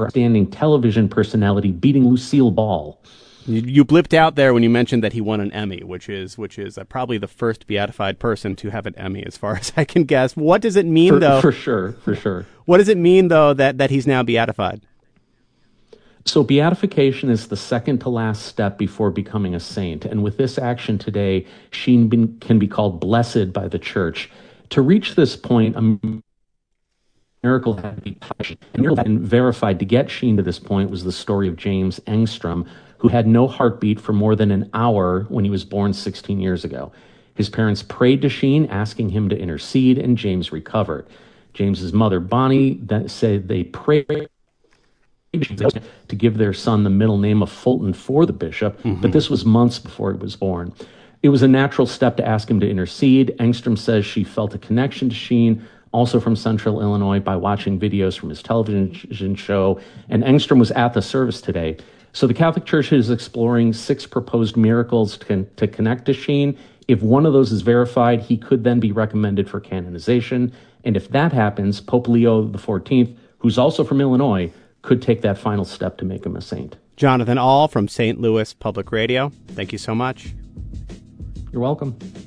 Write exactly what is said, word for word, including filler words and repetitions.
for outstanding television personality, beating Lucille Ball. You, you blipped out there when you mentioned that he won an Emmy, which is which is uh, probably the first beatified person to have an Emmy, as far as I can guess. What does it mean, for, though? For sure, for sure. What does it mean, though, that, that he's now beatified? So beatification is the second to last step before becoming a saint. And with this action today, Sheen been, can be called blessed by the church. To reach this point, a miracle had to be touched. And miracle had been verified. To get Sheen to this point was the story of James Engstrom, who had no heartbeat for more than an hour when he was born sixteen years ago. His parents prayed to Sheen, asking him to intercede, and James recovered. James's mother, Bonnie, that said they prayed to give their son the middle name of Fulton for the bishop, mm-hmm. but this was months before he was born. It was a natural step to ask him to intercede. Engstrom says she felt a connection to Sheen, also from Central Illinois, by watching videos from his television show, and Engstrom was at the service today. So the Catholic Church is exploring six proposed miracles to, to connect to Sheen. If one of those is verified, he could then be recommended for canonization, and if that happens, Pope Leo the fourteenth, who's also from Illinois, could take that final step to make him a saint. Jonathan Ahl from Saint Louis Public Radio, thank you so much. You're welcome.